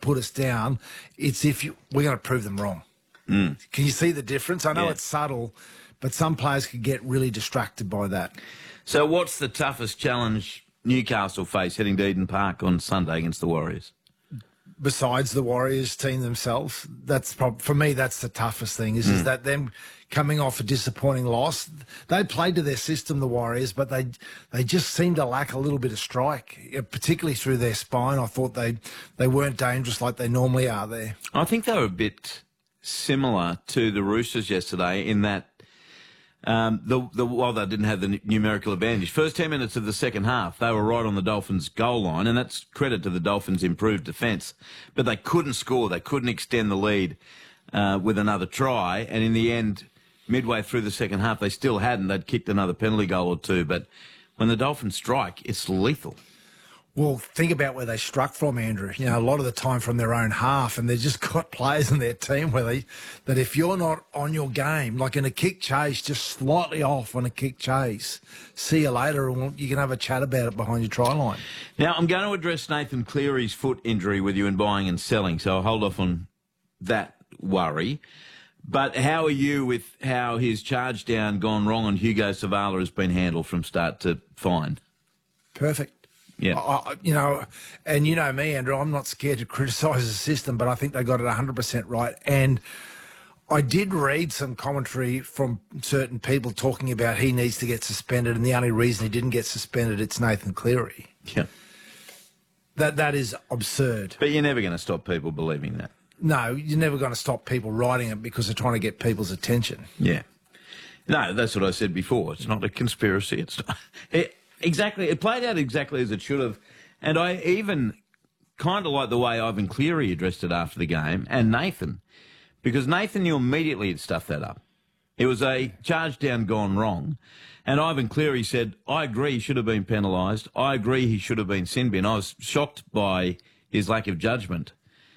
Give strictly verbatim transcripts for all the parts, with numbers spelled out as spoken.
put us down. It's if you, we're going to prove them wrong. Mm. Can you see the difference? I know Yeah. it's subtle, but some players could get really distracted by that. So what's the toughest challenge Newcastle face heading to Eden Park on Sunday against the Warriors? Besides the Warriors team themselves, that's prob- for me, that's the toughest thing, is, Mm. is that them coming off a disappointing loss. They played to their system, the Warriors, but they they just seemed to lack a little bit of strike, particularly through their spine. I thought they, they weren't dangerous like they normally are there. I think they were a bit similar to the Roosters yesterday in that Um, the, the, while they didn't have the numerical advantage, first ten minutes of the second half, they were right on the Dolphins' goal line, and that's credit to the Dolphins' improved defence. But they couldn't score. They couldn't extend the lead uh, with another try, and in the end, midway through the second half, they still hadn't. They'd kicked another penalty goal or two, but when the Dolphins strike, it's lethal. Well, think about where they struck from, Andrew. You know, a lot of the time from their own half, and they've just got players in their team where they, that if you're not on your game, like in a kick chase, just slightly off on a kick chase, see you later, and you can have a chat about it behind your try line. Now, I'm going to address Nathan Cleary's foot injury with you in buying and selling, so I'll hold off on that worry. But how are you with how his charge down gone wrong on Hugo Savala has been handled from start to fine? Perfect. Yeah. I, you know, and you know me, Andrew, I'm not scared to criticise the system, but I think they got it one hundred percent right. And I did read some commentary from certain people talking about he needs to get suspended, and the only reason he didn't get suspended, it's Nathan Cleary. Yeah. That That is absurd. But you're never going to stop people believing that. No, you're never going to stop people writing it because they're trying to get people's attention. Yeah. No, that's what I said before. It's not a conspiracy. It's not... It, Exactly. It played out exactly as it should have. And I even kind of like the way Ivan Cleary addressed it after the game, and Nathan, because Nathan knew immediately he'd stuffed that up. It was a charge down gone wrong. And Ivan Cleary said, I agree he should have been penalised. I agree he should have been sin bin. I was shocked by his lack of judgment.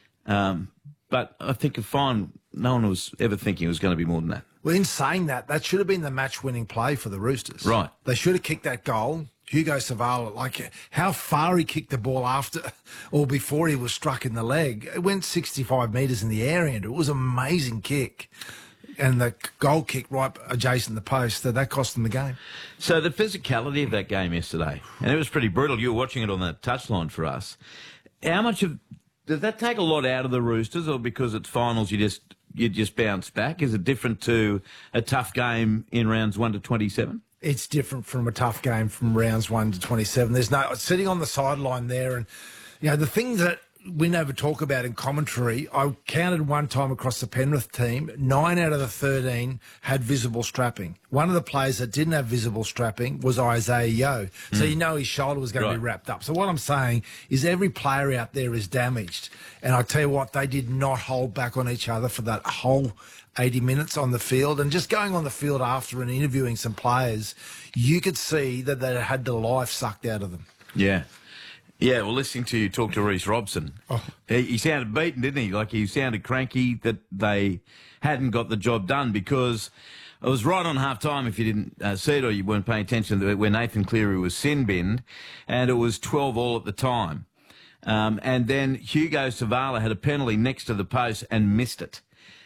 Um, but I think a fine, no one was ever thinking it was going to be more than that. Well, in saying that, that should have been the match-winning play for the Roosters. Right. They should have kicked that goal. Hugo Savala, like how far he kicked the ball after or before he was struck in the leg. It went sixty-five metres in the air, Andrew. It was an amazing kick. And the goal kick right adjacent to the post, that, that cost them the game. So the physicality of that game yesterday, and it was pretty brutal. You were watching it on that touchline for us. How much of... Does that take a lot out of the Roosters, or because it's finals you just you just bounce back? Is it different to a tough game in rounds one to twenty-seven? It's different from a tough game from rounds one to twenty-seven. There's no sitting on the sideline there, and you know the things that we never talk about in commentary. I counted one time across the Penrith team, nine out of the thirteen had visible strapping. One of the players that didn't have visible strapping was Isaiah Yeo. So mm. you know his shoulder was going right. to be wrapped up. So what I'm saying is every player out there is damaged. And I tell you what, they did not hold back on each other for that whole eighty minutes on the field. And just going on the field after and interviewing some players, you could see that they had the life sucked out of them. Yeah. Yeah, well, listening to you talk to Reece Robson, oh. he, he sounded beaten, didn't he? Like he sounded cranky that they hadn't got the job done, because it was right on half-time, if you didn't uh, see it or you weren't paying attention, to it, when Nathan Cleary was sin-binned, and it was twelve all at the time. Um, and then Hugo Savala had a penalty next to the post and missed it.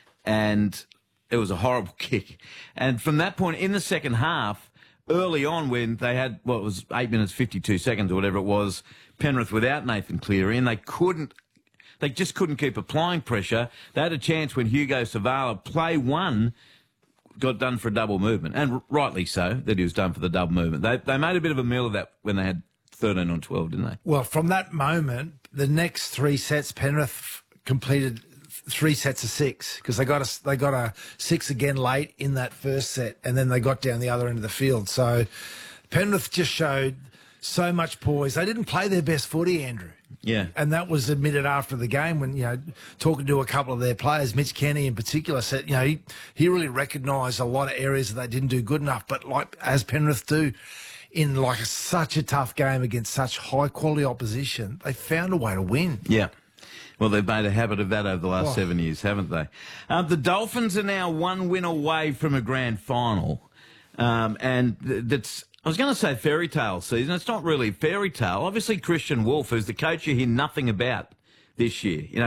And it was a horrible kick. And from that point in the second half, early on when they had, well, it was eight minutes, fifty-two seconds or whatever it was, Penrith without Nathan Cleary, and they couldn't, they just couldn't keep applying pressure. They had a chance when Hugo Savala, play one, got done for a double movement, and rightly so that he was done for the double movement. They, they made a bit of a meal of that when they had thirteen on twelve, didn't they? Well, from that moment, the next three sets, Penrith completed three sets of six, because they got a, they got a six again late in that first set, and then they got down the other end of the field. So Penrith just showed so much poise. They didn't play their best footy, Andrew. Yeah. And that was admitted after the game when, you know, talking to a couple of their players, Mitch Kenny in particular said, you know, he, he really recognised a lot of areas that they didn't do good enough. But like, as Penrith do, in like a, such a tough game against such high-quality opposition, they found a way to win. Yeah. Well, they've made a habit of that over the last oh. seven years, haven't they? Uh, the Dolphins are now one win away from a grand final. Um, and th- that's, I was going to say fairy tale season. It's not really fairy tale. Obviously, Christian Wolf, who's the coach you hear nothing about this year. You know,